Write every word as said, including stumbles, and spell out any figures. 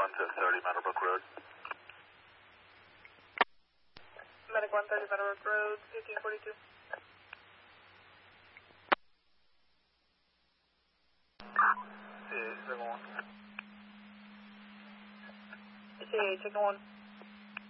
one to thirty Meadowbrook Road. Medic one thirty Meadowbrook Road, fifteen forty-two. C A, signal one. C A, signal one.